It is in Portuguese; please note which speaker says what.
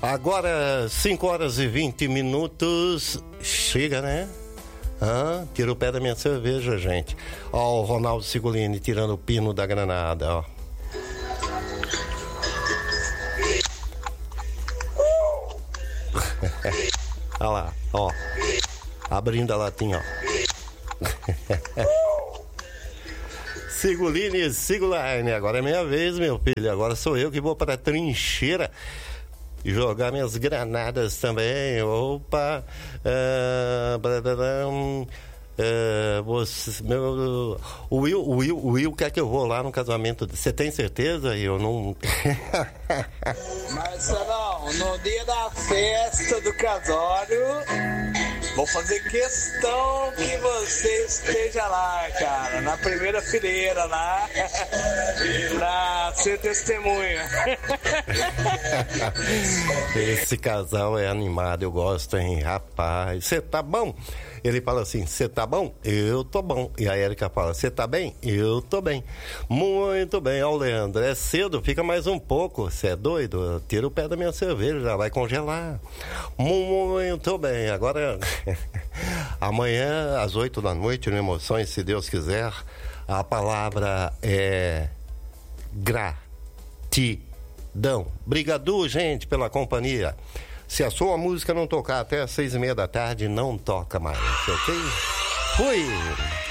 Speaker 1: Agora, 5 horas e 20 minutos. Chega, né? Tira o pé da minha cerveja, gente. Ó, o Ronaldo Sigolini tirando o pino da granada, ó. Olha lá, ó. Abrindo a latinha, ó. Sigolini, Sigolini. Agora é minha vez, meu filho. Agora sou eu que vou para a trincheira e jogar minhas granadas também. Opa! O Will quer que eu vou lá no casamento. Você tem certeza? Eu não.
Speaker 2: Marcelão, no dia da festa do casório, vou fazer questão que você esteja lá, cara, na primeira fileira lá, pra ser testemunha.
Speaker 1: Esse casal é animado, eu gosto, hein, rapaz. Você tá bom? Ele fala assim, você tá bom? Eu tô bom. E a Érica fala, você tá bem? Eu tô bem. Muito bem, ó, o Leandro, é cedo, fica mais um pouco. Você é doido? Tira o pé da minha cerveja, já vai congelar. Muito bem, agora amanhã às 8 da noite, no Emoções, se Deus quiser, a palavra é gratidão. Obrigado, gente, pela companhia. Se a sua música não tocar até às 6:30 da tarde, não toca mais, ok? Fui!